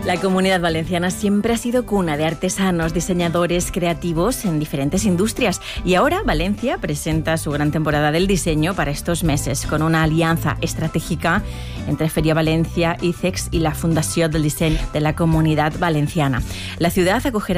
La Comunidad Valenciana siempre ha sido cuna de artesanos, diseñadores creativos en diferentes industrias y ahora Valencia presenta su gran temporada del diseño para estos meses con una alianza estratégica entre Feria Valencia, ICEX y la Fundació del Disseny de la Comunidad Valenciana. La ciudad acogerá